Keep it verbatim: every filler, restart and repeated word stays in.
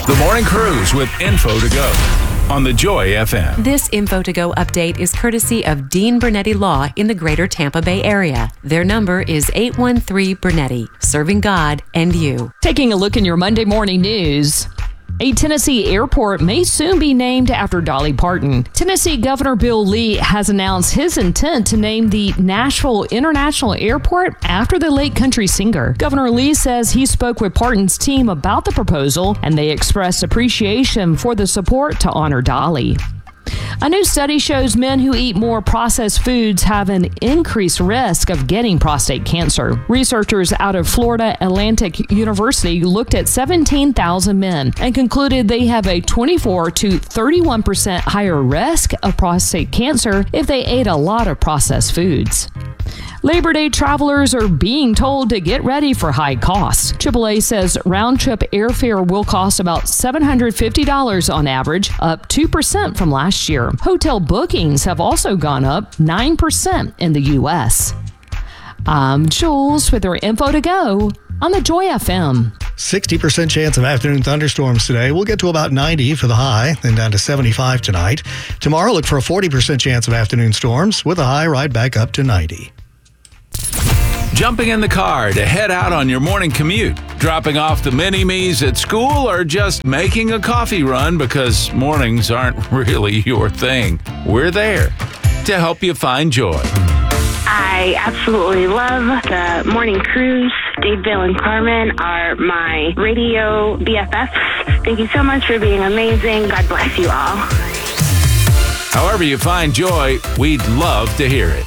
The Morning Cruise with Info to Go on the Joy F M. This Info to Go update is courtesy of Dean Bernetti Law in the greater Tampa Bay area. Their number is eight one three Bernetti, serving God and you. Taking a look in your Monday morning news. A Tennessee airport may soon be named after Dolly Parton. Tennessee Governor Bill Lee has announced his intent to name the Nashville International Airport after the late country singer. Governor Lee says he spoke with Parton's team about the proposal, and they expressed appreciation for the support to honor Dolly. A new study shows men who eat more processed foods have an increased risk of getting prostate cancer. Researchers out of Florida Atlantic University looked at seventeen thousand men and concluded they have a twenty-four to thirty-one percent higher risk of prostate cancer if they ate a lot of processed foods. Labor Day travelers are being told to get ready for high costs. triple A says round-trip airfare will cost about seven hundred fifty dollars on average, up two percent from last year. Hotel bookings have also gone up nine percent in the U S. I'm Jules with your Info to Go on the Joy F M. sixty percent chance of afternoon thunderstorms today. We'll get to about ninety for the high, then down to seventy-five tonight. Tomorrow, look for a forty percent chance of afternoon storms with a high right back up to ninety. Jumping in the car to head out on your morning commute, dropping off the mini-me's at school, or just making a coffee run because mornings aren't really your thing. We're there to help you find joy. I absolutely love the morning cruise. Dave, Bill, and Carmen are my radio B F Fs. Thank you so much for being amazing. God bless you all. However you find joy, we'd love to hear it.